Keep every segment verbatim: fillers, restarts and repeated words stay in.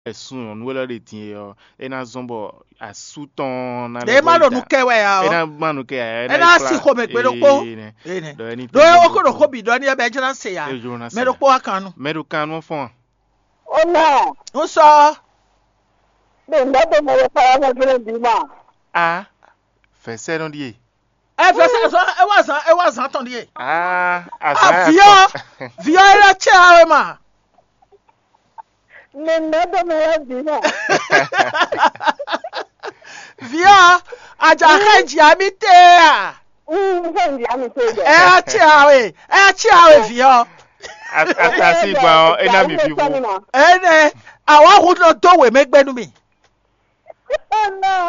esun no wala de tin yo ena zombo asuton na de ma do nu kewe ya ena manu ke ya ena si ko me pe do ko ene do e ko do ko bi do ni e be jina se ya me do ko akanu me do kanu fon Ona. o so de ndo do mo para mo fere bi ma ah fait c'est non die e fe se so e wa san e wa san ton die ah ah via via era chawe ma ne ndo do mo bi ma via aja keji ami te a mm se ndi ami te de e chawe e chawe via atasi gba ena mi fi wo ene awa hu no do we megbenu mi no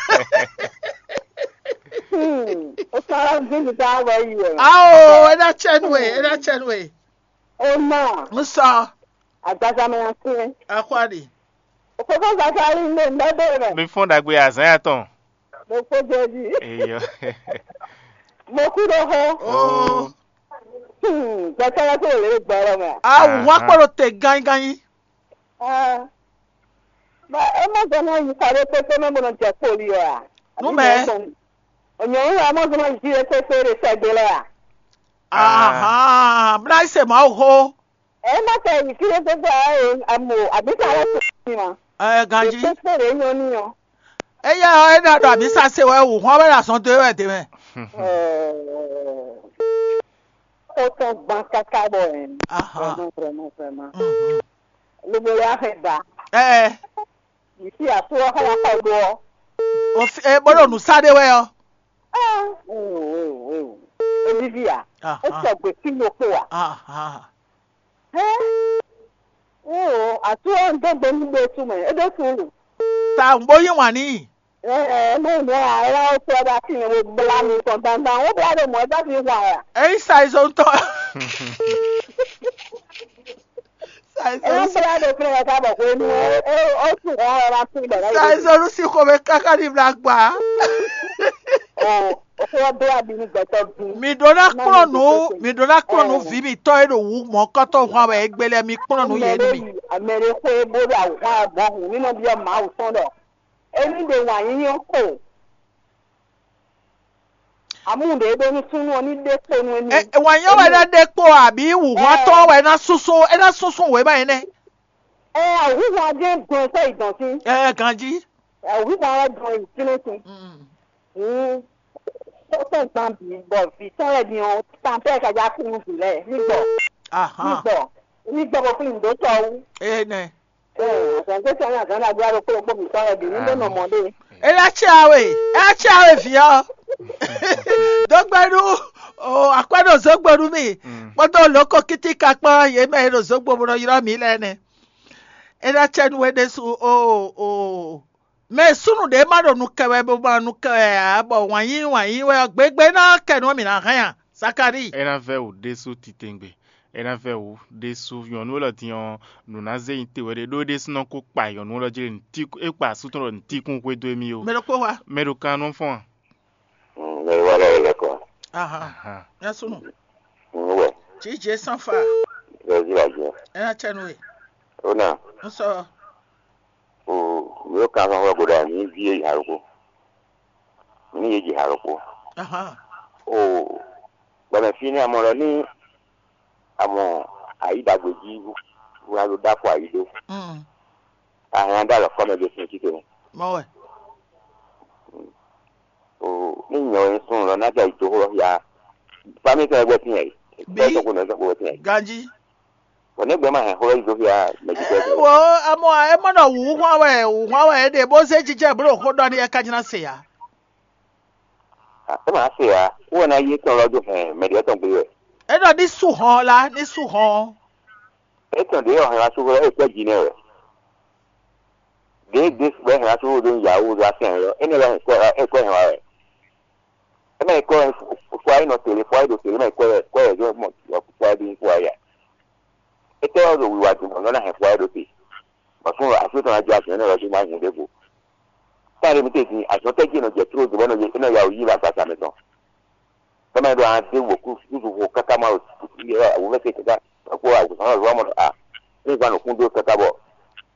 hmm o sara bi ta wa yi o ah o ena chenwe ena chenwe Ona. musa Ajaja me asin. akwadi O ko ko ga sari ne ndo do re. mi fon dagbe azan aton Mo ko jeji. eyo Mo ku do ho. oh Hmm, ga sara ko le gboro me. ah wa poro te gan gan Ah. Ba e mo go na yi sare pe pe me mo no je ko ri o a. No me. Onyo wa mo go na yi re pe pe re se gbele a. aha bra se ma ho E ma se yi kire pe pe a mo abi sare ko ni ma. eh ganji Pe pe re yo ni o. e ya e na do abi sa se we wo ho we la son de we de me Eh. O to ban kaka bo en. aha Vraiment, vraiment, vraiment. mhm Le boya heba. eh Ici à toi la pago. o e boro nu sade we yo Ah, oh, oh, oh. Olivia. aha O so gbe ti lo ko wa. aha Eh? Oh, atu on do gbe ni gbe tu me. E do tu. ta mboyin wa ni Eh, eh, no no, ara o so da ti mo bla mi kon dan dan. O bla de mo da fi wa ya. e sai zo to sai E zo bla de pre ka bo ko ni. E o tu o ra tu de. sai zo ru si ko me kaka ni bla gba Oh, o ko bla bi ni gbe to bi. mi dona kro nu mi dona kro nu vi mi to e do wu mo ko to wa we gbele mi kro nu ye ni mi Amere ko e bo da wa bo hu ni no bi ma u so do. Eni de wa yin yo ko. Amu de be ni tunu oni de ko nu ni. e wa yan we na de po abi wu wa to we na susu e na susu we ba ne Eh, awu wa de gun so idon ti. eh ganji Awu wa gun itinu ti. mm Hmm. So so tan bi bo fi tan e bi on tan pe ka ja ku fi le ni gbo. Ni aha gbo. Ni gbo bo fi ndo to wu. eh ne Eh, asan ke tan ya kan na gba ro ko bo mi tan e bi ni do no mo de. e la chawe e chawe fi yo dogberu o akwado zogberu mi poto loko kiti kakpa ye me ro zogbo mo yiro mi lene e la chen we de su o o me sunu de ma do nu kewe bo ma nu kewe abo wan yin wan yin we gbegbe na kenu mi na han sakari ena ve o desu titengbe ena ve o desu yon wo lo ti on nu na ze inte we de do desu no ko pa yon wo lo jire nti e pa sutun ro nti kun kwe do mi o me ro ko wa me do kanu fon Mm, le wala le ko. aha aha ya sunu Mm, we. ji je san fa Le di la je. e la chen we Ona. so O, yo ka ma wa goda ni bi haruko. Ni ye ji haruko. aha O, ba me fini amoro ni amo aida gbeji wa lo da fo aido. mm Ahan da lo ko me be sin kike. mo we O, ni yo en sun lo na ja ido ho ya. Fa mi ka gbe tin e. Bi? Bi to ko na so ko tin e. ganji Ko ne gbe ma he ho ido ya me ji Eh, ko. wo amo e mo na wu hwa we wu hwa we de bo se jije bro ko do ni e ka jina se ya Ah, ma se ya. Wo na ye ton lo jo he me de ton gbe. e do ni su hon la ni su hon Eton de ọ̀hìn aṣọ́wọ́ ẹ̀pẹ́ jìnnà rẹ̀. Déédéé ṣùgbọ́n ẹ̀hìn aṣọ́wọ́ ló ń yà owó lọ sí ẹ̀rọ ẹni ẹ̀rọ ẹ̀kọ́ ẹ̀kọ́ ẹ̀hìn wa rẹ̀. Ẹ máa kọ́ fún ayé náà tèrè fún ayé náà tèrè máa kọ́ ẹ̀ kọ́ ẹ̀ yọ mọ̀ fún ayé bí fún ayé. Ẹ tẹ́ ọ̀rọ̀ wíwá jùmọ̀ lọ́nà ẹ̀ fún ayé ló pè. Màfún àṣetàn ajé àṣẹ náà lọ́jọ́ máa ń yìn débò. Táàrí mi tètè àṣọtẹ́jì náà jẹ́ túró jùmọ̀ náà yà òyìn bá gbàgbà mi tán. Bẹ́ẹ̀ máa ń lọ àwọn adé wò kú kú káká máa wò fẹ́sẹ̀ kíkà ọ̀pọ̀ àgùntàn náà lọ́wọ́ mọ̀ à ní ìgbà nìkún tó kẹta bọ̀